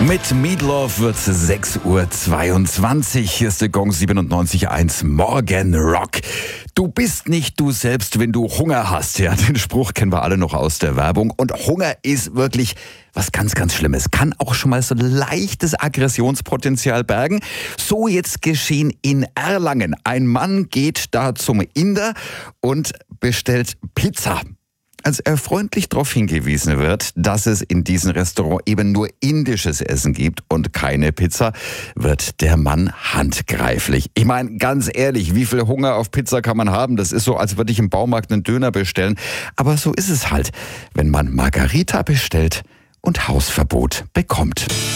Mit Meatloaf wird es 6:22 Uhr. Hier ist der Gong 97.1 Morgen Rock. Du bist nicht du selbst, wenn du Hunger hast. Ja, den Spruch kennen wir alle noch aus der Werbung. Und Hunger ist wirklich was ganz, ganz Schlimmes. Kann auch schon mal so ein leichtes Aggressionspotenzial bergen. So jetzt geschehen in Erlangen. Ein Mann geht da zum Inder und bestellt Pizza. Als er freundlich darauf hingewiesen wird, dass es in diesem Restaurant eben nur indisches Essen gibt und keine Pizza, wird der Mann handgreiflich. Ich meine, ganz ehrlich, wie viel Hunger auf Pizza kann man haben? Das ist so, als würde ich im Baumarkt einen Döner bestellen. Aber so ist es halt, wenn man Margarita bestellt und Hausverbot bekommt.